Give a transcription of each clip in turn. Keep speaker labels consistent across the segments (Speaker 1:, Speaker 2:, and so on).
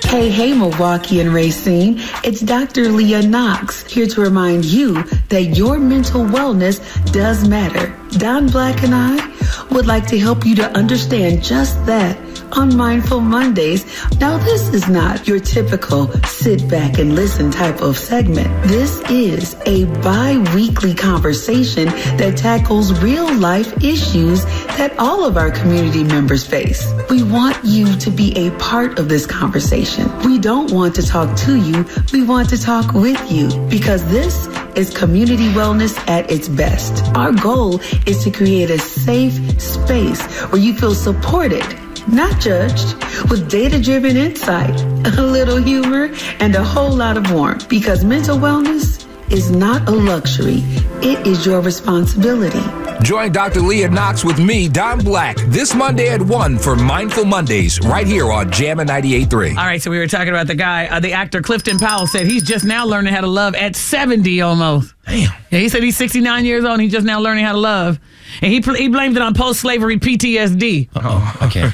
Speaker 1: Hey, Milwaukee and Racine. It's Dr. Leah Knox here to remind you that your mental wellness does matter. Don Black and I would like to help you to understand just that on Mindful Mondays. Now, this is not your typical sit back and listen type of segment. This is a bi-weekly conversation that tackles real life issues that all of our community members face. We want you to be a part of this conversation. We don't want to talk to you. We want to talk with you because this is community wellness at its best. Our goal is to create a safe space where you feel supported, not judged, with data-driven insight, a little humor, and a whole lot of warmth. Because mental wellness is not a luxury. It is your responsibility.
Speaker 2: Join Dr. Leah Knox with me, Don Black, this Monday at 1 for Mindful Mondays, right here on Jammin' 98.3.
Speaker 3: All right, so we were talking about the guy, the actor Clifton Powell said he's just now learning how to love at 70 almost.
Speaker 4: Damn.
Speaker 3: Yeah, he said he's 69 years old and he's just now learning how to love. And he blamed it on post-slavery PTSD.
Speaker 4: Oh, I can't.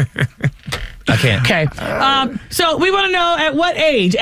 Speaker 3: Okay. So we want to know at what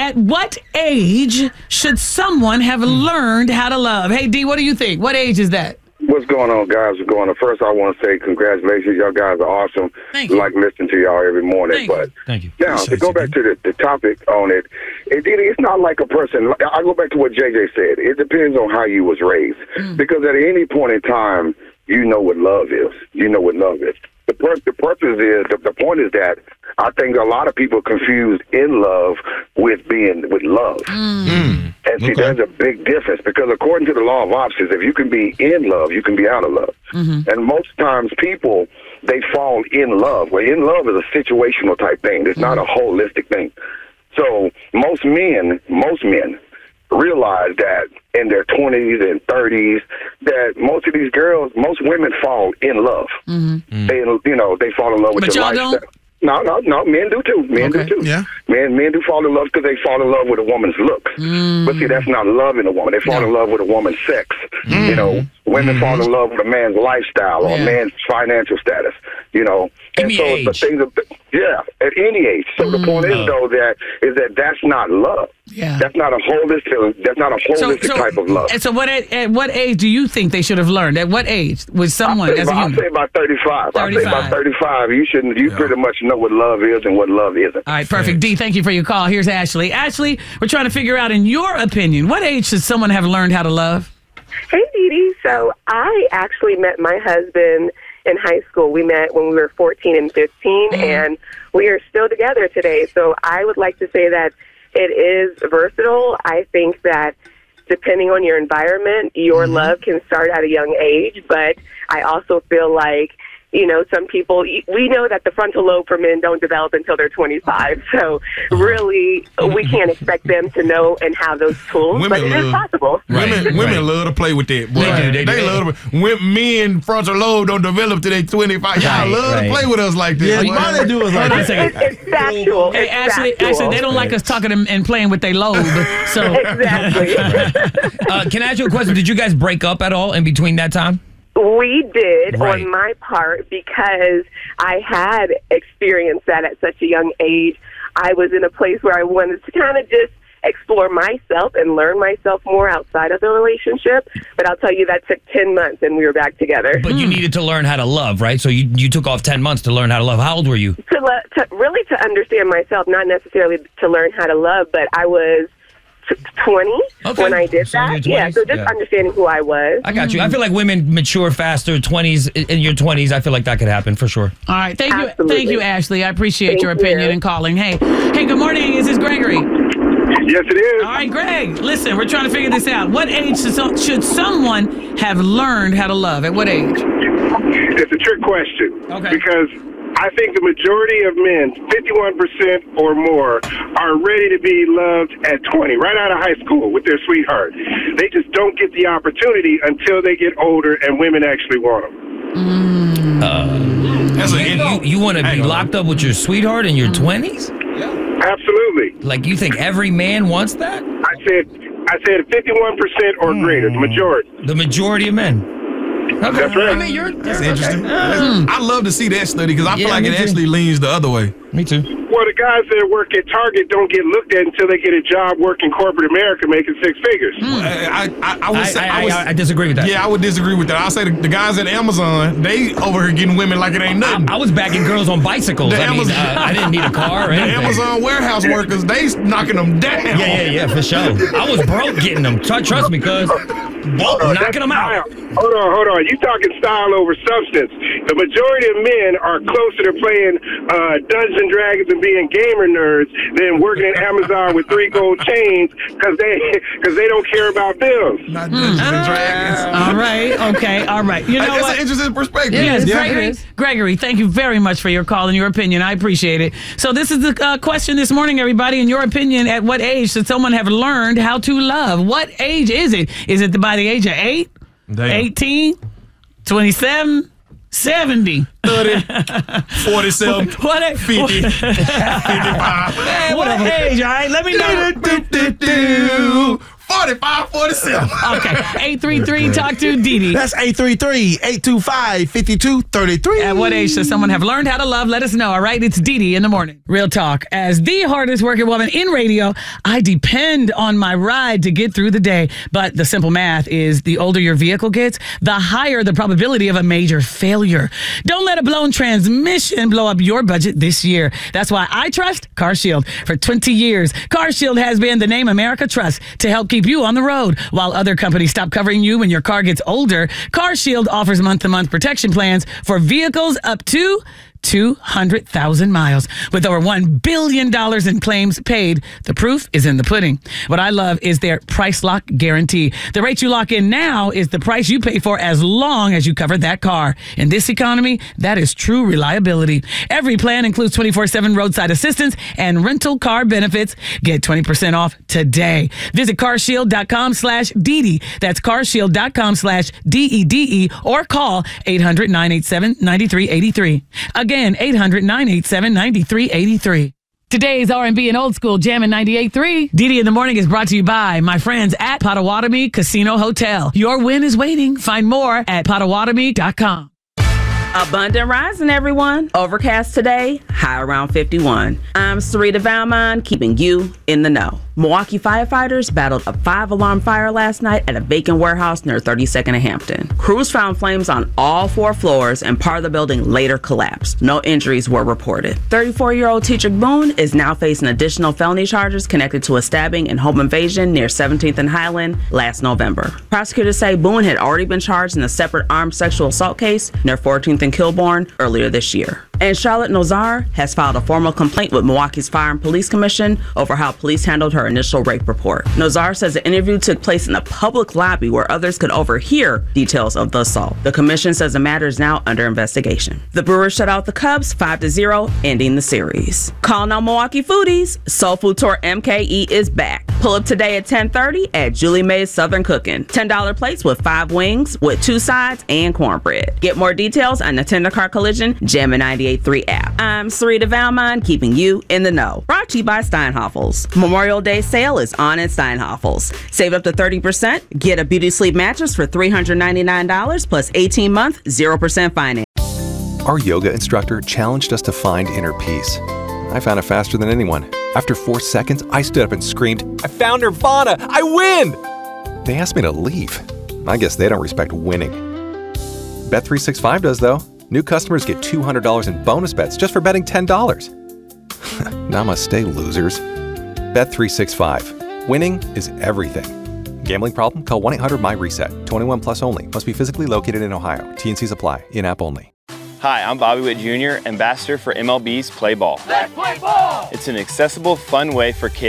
Speaker 3: age should someone have learned how to love? Hey, D, what do you think? What age is that?
Speaker 5: What's going on, guys? What's going on? First, I want to say congratulations. Y'all guys are awesome.
Speaker 3: Thank you.
Speaker 5: I like listening to y'all every morning.
Speaker 4: Thank you.
Speaker 5: Now, to go back to the topic on it, it's not like a person. I go back to what JJ said. It depends on how you was raised. Because at any point in time, you know what love is. You know what love is. The purpose is, the point is that I think a lot of people confuse in love with love. And see, there's a big difference because according to the law of opposites, if you can be in love, you can be out of love. And most times people, they fall in love. Well, in love is a situational type thing. It's not a holistic thing. So most men realize that in their 20s and 30s that most of these girls, most women fall in love. They fall in love with
Speaker 3: but
Speaker 5: your
Speaker 3: y'all
Speaker 5: lifestyle.
Speaker 3: Don't?
Speaker 5: No, men do too. Men do too.
Speaker 4: Yeah.
Speaker 5: Men do fall in love because they fall in love with a woman's looks. But see, that's not loving a woman. They fall in love with a woman's sex. Women fall in love with a man's lifestyle or a man's financial status.
Speaker 4: Any age.
Speaker 5: The things at any age. So the point is though that's not love.
Speaker 3: Yeah.
Speaker 5: That's not a holistic type of love.
Speaker 3: And so at what age do you think they should have learned? At what age would someone as a human?
Speaker 5: I say about 35. I say about 35. You pretty much know what love is and what love isn't.
Speaker 3: All right, perfect. D, thank you for your call. Here's Ashley. Ashley, we're trying to figure out, in your opinion, what age should someone have learned how to love?
Speaker 6: Hey, Dee Dee. So I actually met my husband in high school. We met when we were 14 and 15, and we are still together today. So I would like to say that it is versatile. I think that depending on your environment, your love can start at a young age, but I also feel like, some people, we know that the frontal lobe for men don't develop until they're 25. So really, we can't expect them to know and have those tools, but it is possible.
Speaker 4: Women love to play with that. Boy. They love to. Men frontal lobe don't develop till they 25. Y'all love to play with us like this.
Speaker 7: Yeah, why they do us like
Speaker 6: It's factual.
Speaker 3: Hey, Ashley, they don't like us talking and playing with their lobe. So
Speaker 6: Exactly.
Speaker 8: Can I ask you a question? Did you guys break up at all in between that time?
Speaker 6: We did
Speaker 8: Right.
Speaker 6: on my part because I had experienced that at such a young age. I was in a place where I wanted to kind of just explore myself and learn myself more outside of the relationship. But I'll tell you, that took 10 months and we were back together.
Speaker 8: But you needed to learn how to love, right? So you took off 10 months to learn how to love. How old were you?
Speaker 6: To understand myself, not necessarily to learn how to love, but I was 20 when I did that. Yeah, so just understanding who I was.
Speaker 8: I got you. I feel like women mature faster. 20s, in your 20s, I feel like that could happen for sure.
Speaker 3: All right, thank you, Ashley. I appreciate your opinion and calling. Hey, good morning. Is this Gregory?
Speaker 5: Yes, it is.
Speaker 3: All right, Greg. Listen, we're trying to figure this out. What age should someone have learned how to love? At what age?
Speaker 9: It's a trick question.
Speaker 3: Okay.
Speaker 9: Because I think the majority of men, 51% or more, are ready to be loved at 20, right out of high school with their sweetheart. They just don't get the opportunity until they get older and women actually want them.
Speaker 8: You want to be locked up with your sweetheart in your 20s?
Speaker 9: Absolutely.
Speaker 8: Like, you think every man wants that?
Speaker 9: I said 51% or greater, the majority.
Speaker 8: The majority of men.
Speaker 9: That's right.
Speaker 4: That's interesting. I love to see that study because I feel like it actually leans the other way.
Speaker 8: Me too.
Speaker 9: Well, the guys that work at Target don't get looked at until they get a job working corporate America making six figures.
Speaker 8: I disagree with that.
Speaker 4: Yeah, I would disagree with that. I'll say the guys at Amazon, they over here getting women like it ain't nothing.
Speaker 8: I was backing girls on bicycles. I didn't need a car or anything.
Speaker 4: The Amazon warehouse workers, they knocking them down.
Speaker 8: Yeah, for sure. I was broke getting them. Trust me, cuz. Knocking them out.
Speaker 9: Hold on. You talking style over substance. The majority of men are closer to playing Dungeons and Dragons and being gamer nerds than working at Amazon with 3 gold chains because they don't care about bills.
Speaker 4: Not Dungeons and Dragons.
Speaker 3: All right. Okay. All right. You know
Speaker 4: That's
Speaker 3: what?
Speaker 4: an interesting perspective.
Speaker 3: Yes, Gregory, thank you very much for your call and your opinion. I appreciate it. So this is the question this morning, everybody. In your opinion, at what age should someone have learned how to love? What age is it? Is it by the age of 8, 18, 27, 70,
Speaker 4: 30, 47, 50, 55.
Speaker 3: What age, all right? Let me know.
Speaker 4: 45, 47.
Speaker 3: Okay, 833 talk to Didi.
Speaker 7: That's 833-825-5233.
Speaker 3: At what age should someone have learned how to love? Let us know, all right? It's Didi in the morning. Real talk. As the hardest working woman in radio, I depend on my ride to get through the day. But the simple math is the older your vehicle gets, the higher the probability of a major failure. Don't let a blown transmission blow up your budget this year. That's why I trust CarShield. For 20 years, CarShield has been the name America trusts to help keep you on the road. While other companies stop covering you when your car gets older, CarShield offers month-to-month protection plans for vehicles up to 200,000 miles. With over $1 billion in claims paid, the proof is in the pudding. What I love is their price lock guarantee. The rate you lock in now is the price you pay for as long as you cover that car. In this economy, that is true reliability. Every plan includes 24/7 roadside assistance and rental car benefits. Get 20% off today. Visit carshield.com/DD. That's carshield.com/DEDE or call 800-987-9383. Again, 800-987-9383. Today's R&B and Old School Jammin' 98.3. Didi in the Morning is brought to you by my friends at Potawatomi Casino Hotel. Your win is waiting. Find more at potawatomi.com.
Speaker 10: Abundant rising, everyone. Overcast today, high around 51. I'm Sarita Valmont, keeping you in the know. Milwaukee firefighters battled a 5-alarm fire last night at a vacant warehouse near 32nd and Hampton. Crews found flames on all 4 floors, and part of the building later collapsed. No injuries were reported. 34-year-old Teacher Boone is now facing additional felony charges connected to a stabbing and home invasion near 17th and Highland last November. Prosecutors say Boone had already been charged in a separate armed sexual assault case near 14th and Kilbourne earlier this year. And Charlotte Nozar has filed a formal complaint with Milwaukee's Fire and Police Commission over how police handled her initial rape report. Nozar says the interview took place in a public lobby where others could overhear details of the assault. The commission says the matter is now under investigation. The Brewers shut out the Cubs 5-0, ending the series. Call now Milwaukee foodies. Soul Food Tour MKE is back. Pull up today at 10:30 at Julie Mae's Southern Cooking. $10 plates with 5 wings with 2 sides and cornbread. Get more details on the Tender Car Collision Jammin' 98.3 app. I'm Sarita Valmont, keeping you in the know. Brought to you by Steinhoffels. Memorial Day sale is on at Steinhoffels. Save up to 30%. Get a Beauty Sleep mattress for $399 plus 18-month 0% finance.
Speaker 11: Our yoga instructor challenged us to find inner peace. I found it faster than anyone. After 4 seconds, I stood up and screamed, "I found Nirvana! I win!" They asked me to leave. I guess they don't respect winning. Bet365 does, though. New customers get $200 in bonus bets just for betting $10. Namaste, losers. Bet365. Winning is everything. Gambling problem? Call 1-800-MY-RESET. 21 plus only. Must be physically located in Ohio. T&Cs apply. In-app only.
Speaker 12: Hi, I'm Bobby Witt Jr., Ambassador for MLB's Play Ball.
Speaker 13: Let's play ball!
Speaker 12: It's an accessible, fun way for kids